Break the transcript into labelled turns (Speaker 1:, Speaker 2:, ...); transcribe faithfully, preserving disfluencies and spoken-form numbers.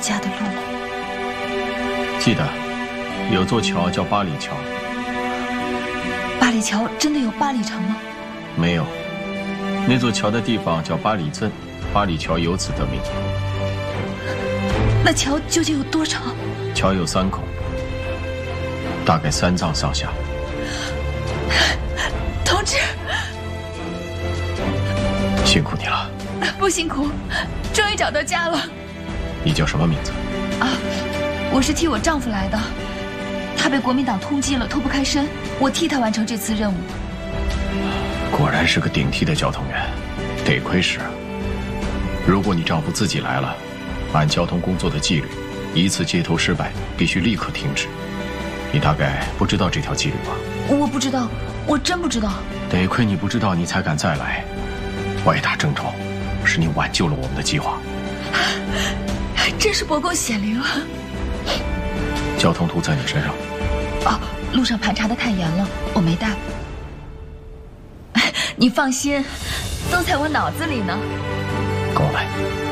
Speaker 1: 家的路吗？
Speaker 2: 记得，有座桥叫八里桥。
Speaker 1: 八里桥真的有八里长吗？
Speaker 2: 没有，那座桥的地方叫八里镇，八里桥由此得名。
Speaker 1: 那桥究竟有多长？
Speaker 2: 桥有三孔，大概三丈上下。
Speaker 1: 同志，
Speaker 2: 辛苦你了。
Speaker 1: 不辛苦，终于找到家了。
Speaker 2: 你叫什么名字？
Speaker 1: 啊，我是替我丈夫来的，他被国民党通缉了，脱不开身，我替他完成这次任务。
Speaker 2: 果然是个顶替的交通员，得亏是。如果你丈夫自己来了，按交通工作的纪律，一次接头失败必须立刻停止。你大概不知道这条纪律吧？
Speaker 1: 我不知道，我真不知道。
Speaker 2: 得亏你不知道，你才敢再来。歪打正着，是你挽救了我们的计划。
Speaker 1: 真是伯公显灵了。
Speaker 2: 交通图在你身上。
Speaker 1: 哦，路上盘查的太严了，我没带。你放心，都在我脑子里呢。
Speaker 2: 跟我来。